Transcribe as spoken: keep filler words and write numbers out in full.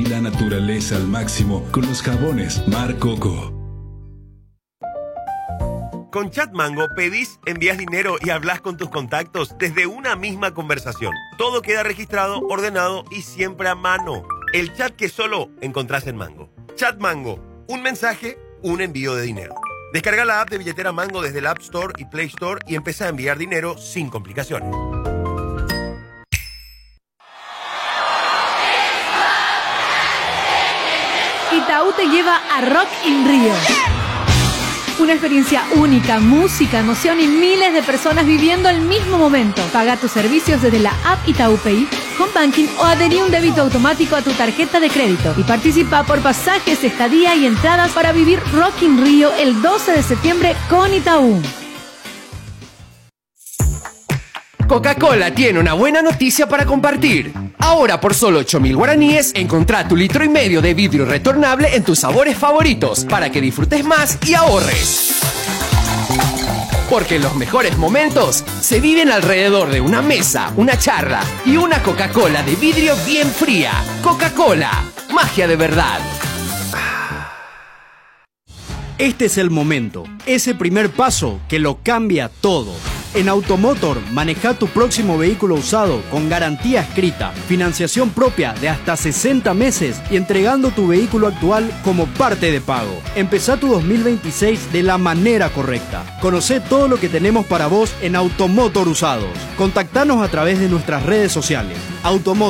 La naturaleza al máximo con los jabones Mar Coco. Con Chatmango pedís, envías dinero y hablas con tus contactos desde una misma conversación. Todo queda registrado, ordenado y siempre a mano. El chat que solo encontrás en Mango. Chatmango, un mensaje, un envío de dinero. Descarga la app de billetera Mango desde el App Store y Play Store y empieza a enviar dinero sin complicaciones. Itaú te lleva a Rock in Rio. Una experiencia única, música, emoción y miles de personas viviendo el mismo momento. Paga tus servicios desde la app Itaú Pay, Home Banking o adherí un débito automático a tu tarjeta de crédito y participa por pasajes, estadía y entradas para vivir Rock in Rio el doce de septiembre con Itaú. Coca-Cola tiene una buena noticia para compartir. Ahora por solo ocho mil guaraníes, encontrá tu litro y medio de vidrio retornable en tus sabores favoritos para que disfrutes más y ahorres. Porque los mejores momentos se viven alrededor de una mesa, una charla y una Coca-Cola de vidrio bien fría. Coca-Cola, magia de verdad. Este es el momento, ese primer paso que lo cambia todo. En Automotor, maneja tu próximo vehículo usado con garantía escrita, financiación propia de hasta sesenta meses y entregando tu vehículo actual como parte de pago. Empezá tu dos mil veintiséis de la manera correcta. Conocé todo lo que tenemos para vos en Automotor Usados. Contactanos a través de nuestras redes sociales. Automotor.